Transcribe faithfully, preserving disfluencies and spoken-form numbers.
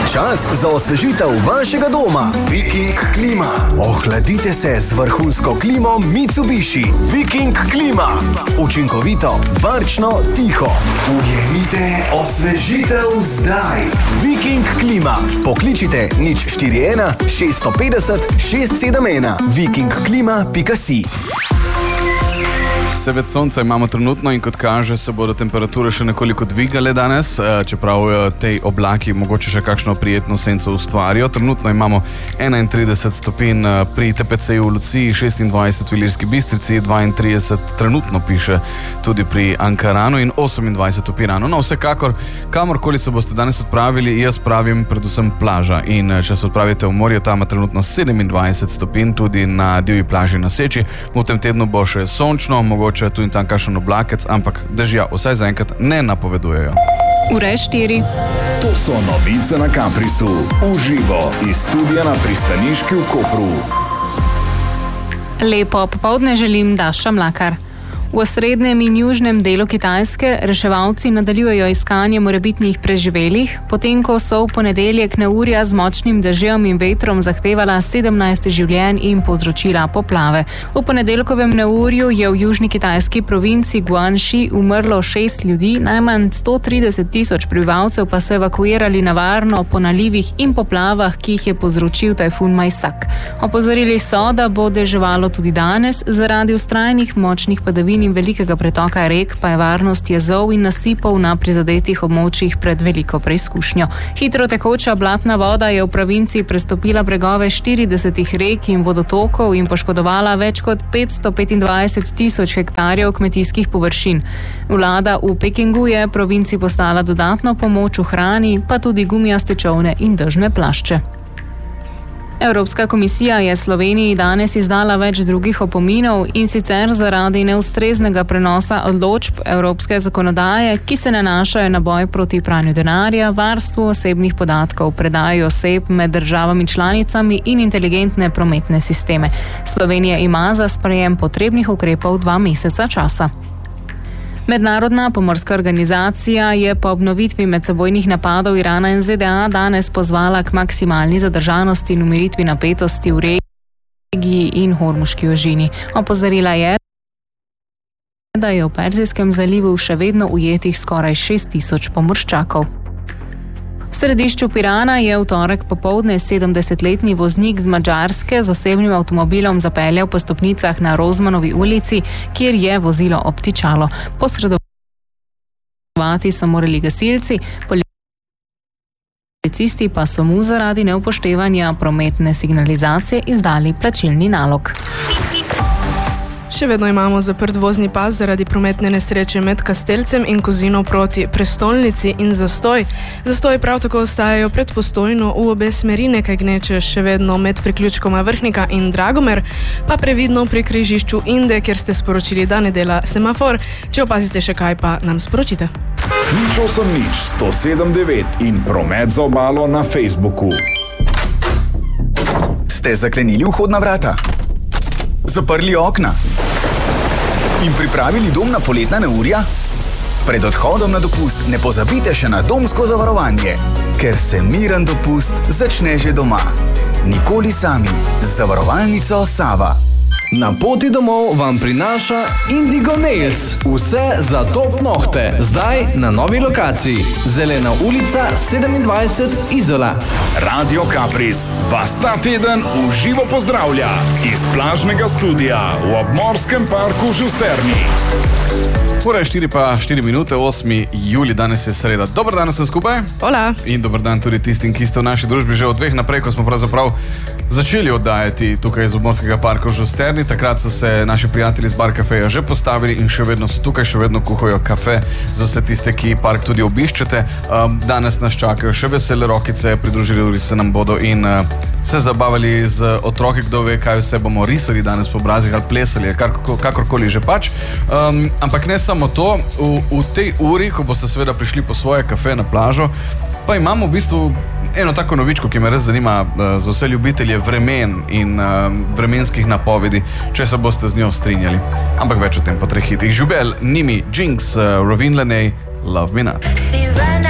Čas za osvežitev vašega doma. Viking klima. Ohladite se z vrhunsko klimo Mitsubishi. Viking klima. Učinkovito, varčno, tiho. Ujemite osvežitev zdaj. Viking klima. Pokličite nič štiri ena šest pet nula šest sedem ena. viking klima pika si. Vse več sonca imamo trenutno in kot kaže se bodo temperature še nekoliko dvigale danes, čeprav tej oblaki mogoče še kakšno prijetno senco ustvarijo. Trenutno imamo enaintrideset stopinj pri T P C-ju v Luciji, šestindvajset v Ilirski Bistrici, dvaintrideset trenutno piše tudi pri Ankaranu in osemindvajset v Piranu. No, vsekakor, kamorkoli se boste danes odpravili, jaz pravim predvsem plaža. In če se odpravite v morje, tam je trenutno sedemindvajset stopinj, tudi na divji plaži na Seči. V tem tednu bo še sončno, mogoče tu in tam kakšen oblakec, ampak dežja vsaj zaenkrat ne napovedujejo. Ure štiri. To so novice na Caprisu. Uživo iz studia na Pristaniški v Kopru. Lepo popoldne želim, Daša Mlakar. V osrednjem in južnem delu Kitajske reševalci nadaljujejo iskanje morebitnih preživelih, potem ko so v ponedeljek neurja z močnim dežjem in vetrom zahtevala sedemnajst življenj in povzročila poplave. V ponedeljkovem neurju je v južni kitajski provinci Guangxi umrlo šest ljudi, najmanj sto trideset tisoč prebivalcev pa so evakuirali na varno po nalivih in poplavah, ki jih je povzročil tajfun Majsak. Opozorili so, da bo deževalo tudi danes, zaradi vztrajnih močnih padavin in velikega pretoka rek pa je varnost jezov in nasipov na prizadetih območjih pred veliko preizkušnjo. Hitro tekoča blatna voda je v provinci prestopila bregove štiridesetih rek in vodotokov in poškodovala več kot petsto petindvajset tisoč hektarjev kmetijskih površin. Vlada v Pekingu je provinci poslala dodatno pomoč v hrani, pa tudi gumijaste čolne in dežne plašče. Evropska komisija je Sloveniji danes izdala več drugih opominov in sicer zaradi neustreznega prenosa odločb evropske zakonodaje, ki se nanašajo na boj proti pranju denarja, varstvu osebnih podatkov, predaji oseb med državami članicami in inteligentne prometne sisteme. Slovenija ima za sprejem potrebnih ukrepov dva meseca časa. Mednarodna pomorska organizacija je po obnovitvi medsebojnih napadov Irana in Z D A danes pozvala k maksimalni zadržanosti in umiritvi napetosti v regiji in Hormuški ožini. Opozorila je, da je v Perzijskem zalivu še vedno ujetih skoraj šest tisoč pomorščakov. V središču Pirana je v torek popoldne sedemdesetletni voznik z Madžarske z osebnim avtomobilom zapeljal po stopnicah na Rozmanovi ulici, kjer je vozilo obtičalo. Posredovati so morali gasilci, policisti pa so mu zaradi neupoštevanja prometne signalizacije izdali plačilni nalog. Še vedno imamo zaprt vozni pas zaradi prometne nesreče med Kastelcem in Kozino proti prestolnici in zastoj. Zastoj prav tako ostajajo pred Postojno v obe smeri, nekaj gneče še vedno med priključkoma Vrhnika in Dragomer, pa previdno pri križišču Inde, kjer ste sporočili, da ne dela semafor. Če opazite še kaj, pa nam sporočite. Nič osem nič sto sedem devet in promet za obalo na Facebooku. Ste zaklenili vhodna vrata? Zaprli okna? In pripravili dom na poletna neurja? Pred odhodom na dopust ne pozabite še na domsko zavarovanje, ker se miren dopust začne že doma. Nikoli sami z zavarovalnico Sava. Na poti domov vam prinaša Indigo Nails. Vse za top nohte. Zdaj na novi lokaciji. Zelena ulica sedemindvajset Izola. Radio Capris vas ta teden v živo pozdravlja iz plažnega studia v obmorskem parku Žusterni. Ura je štiri pa štiri minute, osmi julij, danes je sreda. Dobar dan vsem skupaj. Hola. In dobar dan tudi tistim, ki ste v naši družbi že od dveh naprej, ko smo pravzaprav začeli oddajati tukaj iz obmorskega parka v Žusterni. Takrat so se naši prijatelji z Bar Cafeja že postavili in še vedno so tukaj, še vedno kuhajo kafe za vse tiste, ki park tudi obiščete. Um, danes nas čakajo še vesele rokice, pridružili se nam bodo in uh, se zabavali z otroki, kdo ve, kaj vse bomo risali danes po obrazih ali plesali, kar, kakorkoli že pač. Um, ampak ne samo to, v, v tej uri, ko boste seveda prišli po svoje kafe na plažo, pa imamo v bistvu eno tako novičko, ki me res zanima uh, za vse ljubitelje vremen in uh, vremenskih napovedi, če se boste z njo strinjali. Ampak več o tem po treh hitih. Žubel, Nimi, Jinx, uh, Rovin Lenay, Love Me Not.